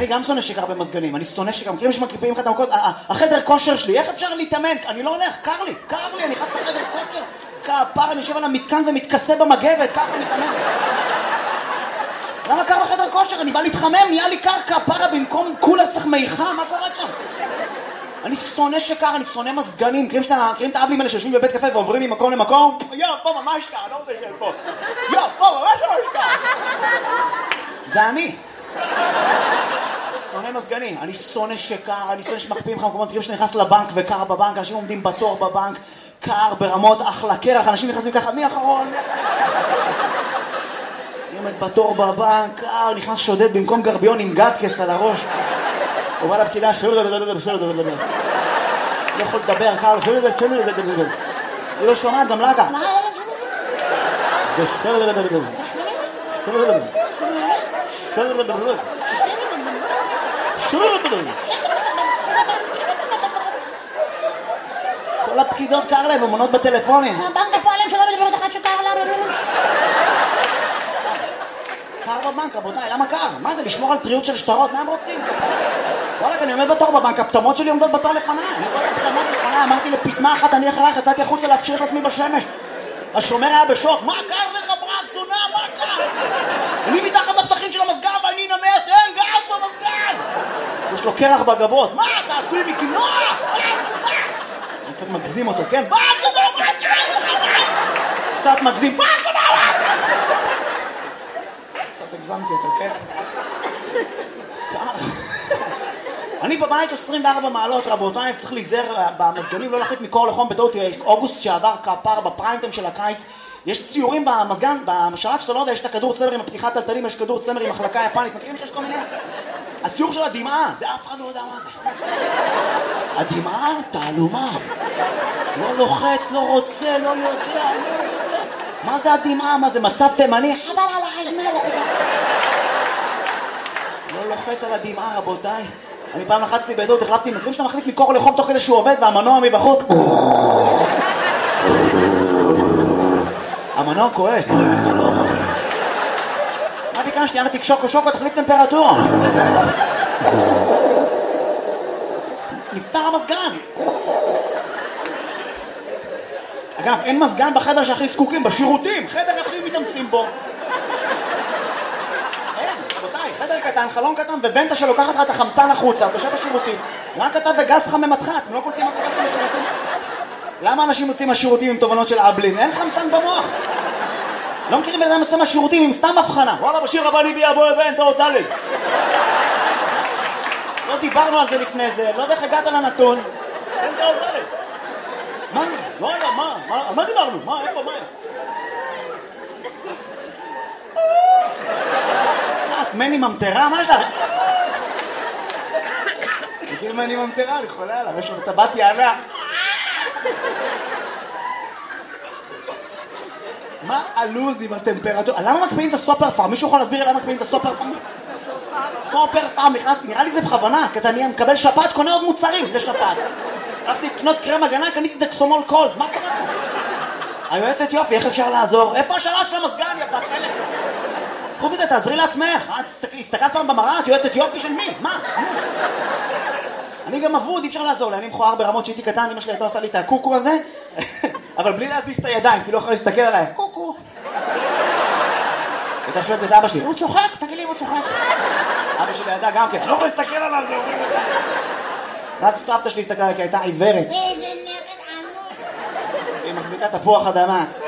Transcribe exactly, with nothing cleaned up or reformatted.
אני גם שונא שקר במזגנים, אני שונא שקר, מכירים שמקריפים לך את המקות, החדר כושר שלי, איך אפשר להתאמן? אני לא הולך, קר לי, קר לי, אני נכנס לחדר כושר, כפר, אני יושב על המתקן ומתכסה במגבת, ככה מתאמן. למה קר בחדר כושר? אני בא להתחמם, נהיה לי קר כפרה, במקום כולה צריך מיכה, מה קורה שם? אני שונא שקר, אני שונא מזגנים, מכירים את האבלים האלה שיושבים בבית קפה ועוברים ממקום למקום? יו, פה ממש קר, אני לא רוצה לשאול פה. יו, פה ממש ממש קר. זה אני. שונא מזגנים, אני שונא שקר, אני שונא שמקפיאים לך מקומות, מכירים שנכנס לבנק וקר בבנק, אנשים עומדים בתור בבנק, קר ברמות, אחלה קרח, אנשים נכנסים ככה, מי אחרון? אני עומד בתור בבנק, קר, נכנס שודד במקום גרביון עם גדקס על הראש. הוא בא לפקידה, לא יכול לדבר, קר, היא לא שומעת, גם לגה. מה זה כל הפקידות קר להם, אמונות בטלפונים. בנק הפועלים שלא מדברת אחת שקר לה. קר בבנק, רבותיי, למה קר? מה זה, לשמור על טריות של שטרות? מה הם רוצים? וואלק, אני עומד בתור בבנק, הפטמות שלי עומדות בתור לפניי. אני עומד בפטמות לפניי, אמרתי לפטמה אחת, אני אחרייך, יצאתי החוצה להפשיר את עצמי בשמש. השומר היה בשוק, מה קר לך ברק, זונה, מה קר? אני מתחת לפתחים של המסגר ואני נמס, אין גז במסגר! יש לו קרח בגבות, מה, אתה עשוי מקינוע? אני קצת מגזים אותו, כן? מה, זה לא מה, קצת מגזים, מה, זה לא קצת הגזמתי אותו, כן? קר. אני בבית עשרים וארבע מעלות, רבותיי, צריך להיזהר במזגנים, לא להחליט מקור לחום. בטעות אוגוסט שעבר כפר בפריימטיים של הקיץ, יש ציורים במזגן, בשלט שאתה לא יודע, יש את הכדור צמר עם הפתיחת טלטלים, יש כדור צמר עם מחלקה יפנית, מכירים שיש כל מיני? הציור של הדמעה, זה אף אחד לא יודע מה זה. הדמעה, תעלומה. לא לוחץ, לא רוצה, לא יודע, מה זה הדמעה? מה זה מצב תימני? חבל על החשמל. לא לוחץ על הדמעה, רבותיי. אני פעם לחצתי בעדות, החלפתי, מכירים שאתה מחליט מקור לחום תוך כדי שהוא עובד והמנוע מבחוץ. המנוע כואב. מה ביקשתי? אמרתי שוקו שוקו, תחליף טמפרטורה. נפטר המזגן. אגב, אין מזגן בחדר שהכי זקוקים, בשירותים, חדר הכי מתאמצים בו. רבותיי, חדר קטן, חלון קטן, וונטה שלוקחת לך את החמצן החוצה, תושב בשירותים. רק אתה וגז חם ממתך, אתם לא קולטים מה קורה לכם בשירותים? למה אנשים יוצאים מהשירותים עם תובנות של אבלין? אין חמצן במוח. לא מכירים בן אדם יוצא מהשירותים עם סתם הבחנה. וואלה, בשיר הבא ניביע בוא וונטה או דלת. לא דיברנו על זה לפני זה, לא יודע איך הגעת לנתון. וונטה או דלת. מה? לא יודע, מה? על מה דיברנו? מה? איפה? מה? את מני ממטרה? מה יש לך? מכיר מני ממטרה? אני חולה עליו, יש לו טבעת יענה. מה הלוז עם הטמפרטורה? למה מקפיאים את הסופר פארם? מישהו יכול להסביר למה מקפיאים את הסופר פארם? סופר פארם, נכנסתי, נראה לי זה בכוונה, כי אתה נהיה מקבל שפעת, קונה עוד מוצרים לשפעת. הלכתי לקנות קרם הגנה, קניתי דקסומול קולד, מה קורה פה? היועצת יופי, איך אפשר לעזור? איפה השאלה של המזגן, יא בת אלה? קחו בזה, תעזרי לעצמך. הסתכלת פעם במראה, את יועצת יופי של מי? מה? אני גם אבוד, אי אפשר לעזור לי. אני מכוער ברמות שהייתי קטן, אמא שלי הייתה עושה לי את הקוקו הזה, אבל בלי להזיז את הידיים, כי לא יכולה להסתכל עליי. קוקו. הייתה שואלת את אבא שלי, הוא צוחק? תגיד לי אם הוא צוחק. אבא שלי ידע גם כן, לא יכול להסתכל עליו. רק סבתא שלי הסתכלה עליי, כי הייתה עיוורת. איזה נכד עמוד. היא מחזיקה תפוח אדמה.